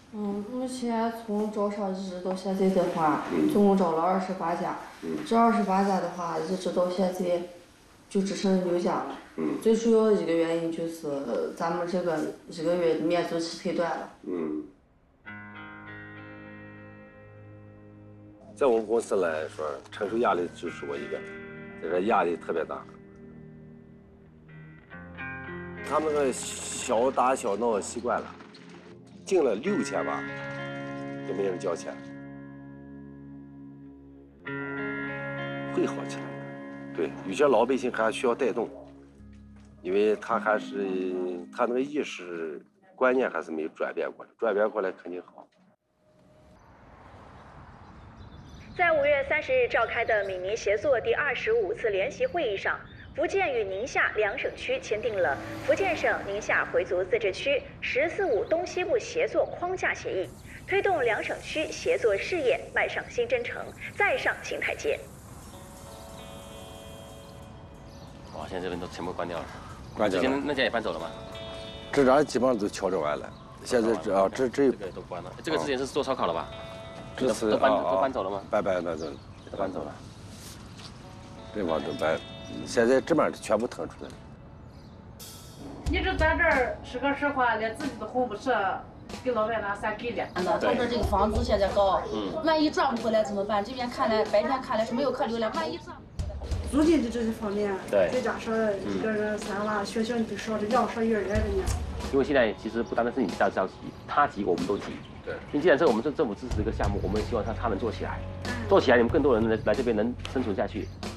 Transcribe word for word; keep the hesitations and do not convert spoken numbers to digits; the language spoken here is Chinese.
嗯，目前从招商一直到现在的话，总共招了二十八家。嗯，这二十八家的话，一直到现在就只剩六家了。嗯，最主要一个原因就是咱们这个一个月免租期太短了。嗯， 在我们公司来说，承受压力就是我一个，这个压力特别大。他们的小打小闹习惯了。进了六千吧，都没人交钱，会好起来的。对，有些老百姓还需要带动，因为他还是他那个意识观念还是没有转变过来，转变过来肯定好。 在五月三十日召开的闽宁协作第二十五次联席会议上，福建与宁夏两省区签订了福建省宁夏回族自治区“十四五”东西部协作框架协议，推动两省区协作事业迈上新征程，再上新台阶。 哇，现在这边都全部关掉了， 关掉了。 之前那家也搬走了吗？ 这家基本上都敲着完了，现在这啊这这这个都关了。这个之前是做烧烤的吧？ 这次都搬啊都搬走了吗？ 搬搬那都都搬走了， 这帮都搬，现在这边全部腾出来了。 你这在这儿说个实话，连自己的红不舍，给老板拿啥给了？ 他说这个房子现在高，嗯，万一赚不回来怎么办？这边看来白天看来是没有客流量，万一赚。 租金的这些方面， 对， 再加上一个人三万，学校你得少着养上幼儿园的呢。 因为现在其实不单单是你着着急，他急我们都急。对，因为既然是我们这政府支持这个项目，我们希望他他能做起来，做起来你们更多人来来这边能生存下去。